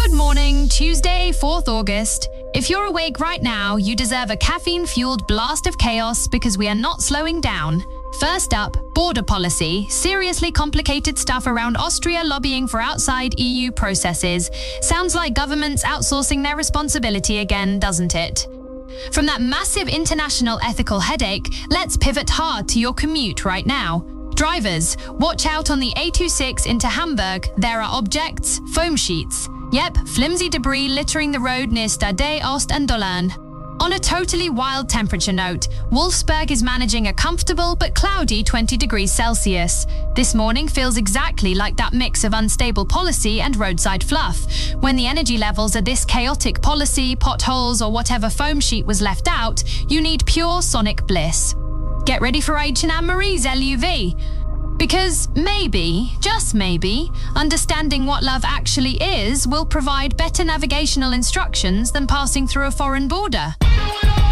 Good morning, Tuesday, 4th August. If you're awake right now, you deserve a caffeine-fueled blast of chaos because we are not slowing down. First up, border policy. Seriously complicated stuff around Austria lobbying for outside EU processes. Sounds like governments outsourcing their responsibility again, doesn't it? From that massive international ethical headache, let's pivot hard to your commute right now. Drivers, watch out on the A26 into Hamburg. There are objects, foam sheets. Yep, flimsy debris littering the road near Stade Oost and Dollern. On a totally wild temperature note, Wolfsburg is managing a comfortable but cloudy 20 degrees Celsius. This morning feels exactly like that mix of unstable policy and roadside fluff. When the energy levels are this chaotic, policy, potholes, or whatever foam sheet was left out, you need pure sonic bliss. Get ready for H&M Marie's LUV. Because maybe, just maybe, understanding what love actually is will provide better navigational instructions than passing through a foreign border.